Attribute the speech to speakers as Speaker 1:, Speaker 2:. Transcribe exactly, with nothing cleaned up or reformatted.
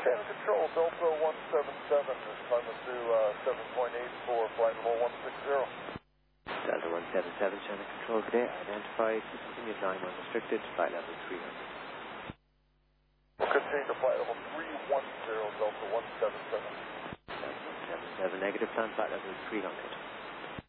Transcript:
Speaker 1: Channel Control, Delta one seven seven, climate to uh, seven point eight for flight level one six zero.
Speaker 2: Delta one seven seven, Channel Control, good day. Identified, continued line one restricted, flight level three hundred.
Speaker 1: Continue to flight level three one zero, Delta one seven seven.
Speaker 2: Delta one seven seven, negative, plan flight level three hundred.